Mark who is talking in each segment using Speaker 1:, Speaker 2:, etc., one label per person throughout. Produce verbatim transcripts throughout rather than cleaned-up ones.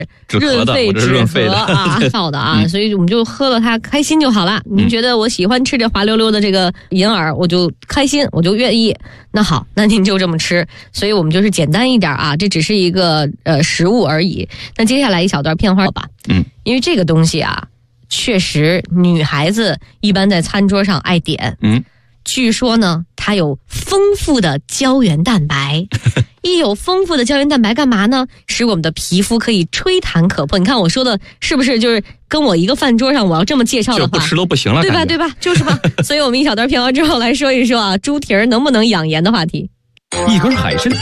Speaker 1: 润肺止咳啊，好的啊，所以我们就喝了它开心就好了。您觉得我喜欢吃这滑溜溜的这个银耳，我就开心，我就愿意。那好，那您就这么吃。所以我们就是简单一点啊，这只是一个呃食物而已。那接下来一小段片花吧，嗯，因为这个东西啊，确实女孩子一般在餐桌上爱点，嗯。据说呢，它有丰富的胶原蛋白。一有丰富的胶原蛋白干嘛呢？使我们的皮肤可以吹弹可破。你看我说的是不是就是跟我一个饭桌上我要这么介绍的话，
Speaker 2: 就不吃都不行了，
Speaker 1: 对吧？对吧？就是吧。所以我们一小段片完之后来说一说啊，猪蹄儿能不能养颜的话题。
Speaker 2: 一根海参。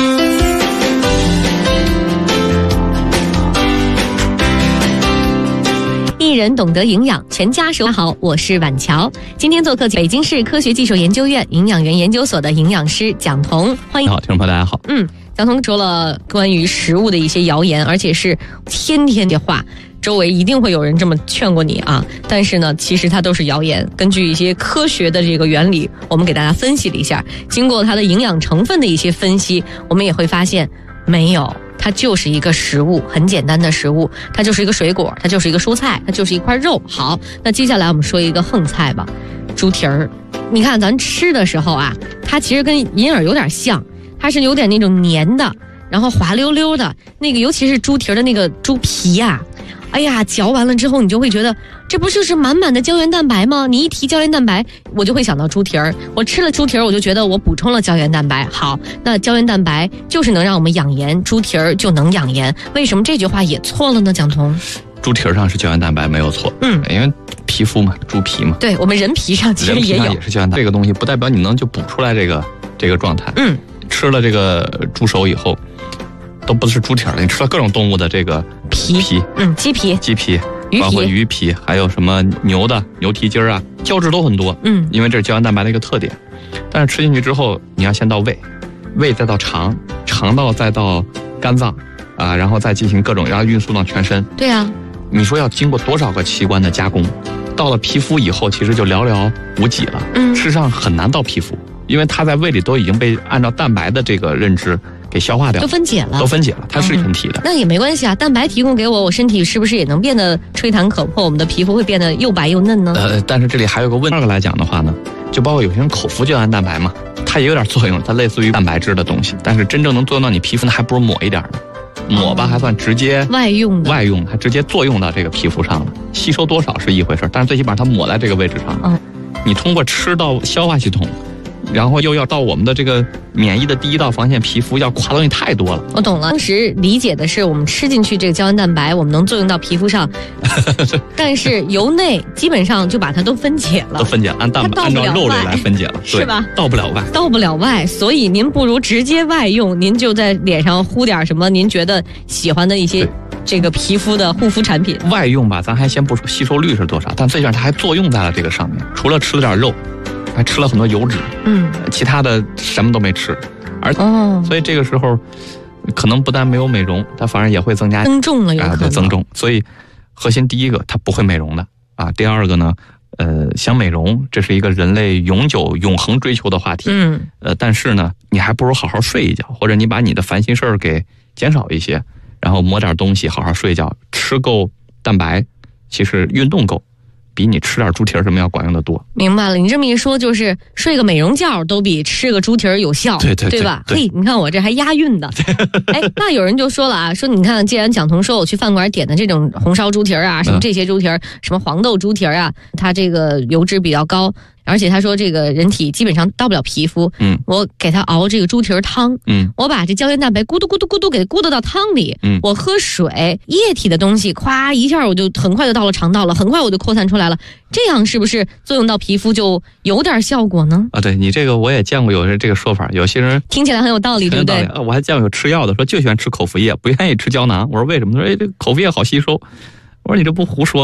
Speaker 1: 一人懂得营养，全家手好。我是婉乔，今天做客北京市科学技术研究院营养员研究所的营养师蒋彤，欢迎。
Speaker 2: 好，听众朋友大家好。
Speaker 1: 嗯，蒋彤说了关于食物的一些谣言，而且是天天的话，周围一定会有人这么劝过你啊。但是呢，其实它都是谣言。根据一些科学的这个原理，我们给大家分析了一下，经过它的营养成分的一些分析，我们也会发现没有。它就是一个食物，很简单的食物，它就是一个水果，它就是一个蔬菜，它就是一块肉。好，那接下来我们说一个横菜吧，猪蹄儿。你看咱吃的时候啊，它其实跟银耳有点像，它是有点那种黏的，然后滑溜溜的那个，尤其是猪蹄儿的那个猪皮呀、啊。哎呀，嚼完了之后，你就会觉得这不就是满满的胶原蛋白吗？你一提胶原蛋白，我就会想到猪蹄儿。我吃了猪蹄儿，我就觉得我补充了胶原蛋白。好，那胶原蛋白就是能让我们养颜，猪蹄儿就能养颜。为什么这句话也错了呢？蒋彤，
Speaker 2: 猪蹄儿上是胶原蛋白没有错，嗯，因为皮肤嘛，猪皮嘛。
Speaker 1: 对，我们人皮上其实也有，
Speaker 2: 也是胶原蛋白。这个东西不代表你能就补出来这个这个状态。嗯，吃了这个猪手以后。都不是猪蹄儿了，你吃了各种动物的这个
Speaker 1: 皮
Speaker 2: 皮，
Speaker 1: 嗯，鸡皮、
Speaker 2: 鸡皮，包括鱼皮，还有什么牛的牛蹄筋啊，胶质都很多，嗯，因为这是胶原蛋白的一个特点。但是吃进去之后，你要先到胃，胃再到肠，肠道再到肝脏，啊，然后再进行各种，然后运输到全身。
Speaker 1: 对啊，
Speaker 2: 你说要经过多少个器官的加工，到了皮肤以后，其实就寥寥无几了。嗯，事实上很难到皮肤，因为它在胃里都已经被按照蛋白的这个认知。给消化掉，
Speaker 1: 都分解了，
Speaker 2: 都分解了，它是分体的、嗯。
Speaker 1: 那也没关系啊，蛋白提供给我，我身体是不是也能变得吹弹可破？我们的皮肤会变得又白又嫩呢？
Speaker 2: 呃，但是这里还有个问题，二个来讲的话呢，就包括有些人口服胶原蛋白嘛，它也有点作用，它类似于蛋白质的东西，但是真正能作用到你皮肤呢，还不如抹一点呢。抹吧还算直接
Speaker 1: 外用的，
Speaker 2: 外用还直接作用到这个皮肤上了，吸收多少是一回事，但是最起码它抹在这个位置上，嗯，你通过吃到消化系统。然后又要到我们的这个免疫的第一道防线，皮肤要跨东西太多了。
Speaker 1: 我懂了，当时理解的是我们吃进去这个胶原蛋白，我们能作用到皮肤上，但是由内基本上就把它都分解了，
Speaker 2: 都分解了，按蛋白按照肉类来分解了，
Speaker 1: 是吧？
Speaker 2: 到不了外，
Speaker 1: 到不了外，所以您不如直接外用，您就在脸上敷点什么您觉得喜欢的一些这个皮肤的护肤产品。
Speaker 2: 外用吧，咱还先不说吸收率是多少，但最起码它还作用在了这个上面，除了吃了点肉。还吃了很多油脂，嗯，其他的什么都没吃，而哦，所以这个时候可能不但没有美容，它反而也会增加
Speaker 1: 增重了，有可能、
Speaker 2: 啊、对增重。所以核心第一个，它不会美容的啊。第二个呢，呃，想美容，这是一个人类永久永恒追求的话题，嗯，呃，但是呢，你还不如好好睡一觉，或者你把你的烦心事儿给减少一些，然后抹点东西，好好睡觉，吃够蛋白，其实运动够。比你吃点猪蹄儿什么要管用的多。
Speaker 1: 明白了，你这么一说，就是睡个美容觉都比吃个猪蹄儿有效，
Speaker 2: 对对 对,
Speaker 1: 对吧？嘿，你看我这还押韵的。哎，那有人就说了啊，说你看，既然蒋彤说我去饭馆点的这种红烧猪蹄儿啊，什么这些猪蹄儿，嗯、什么黄豆猪蹄儿啊，它这个油脂比较高。而且他说这个人体基本上到不了皮肤，嗯，我给他熬这个猪蹄儿汤，嗯，我把这胶原蛋白咕嘟咕嘟咕嘟给咕嘟到汤里，嗯，我喝水，液体的东西，咵一下我就很快就到了肠道了，很快我就扩散出来了，这样是不是作用到皮肤就有点效果呢？
Speaker 2: 啊，对你这个我也见过有人这个说法，有些人
Speaker 1: 听起来很有道理，对不对？
Speaker 2: 我还见过有吃药的说就喜欢吃口服液，不愿意吃胶囊，我说为什么？他说哎，这口服液好吸收，我说你这不胡说。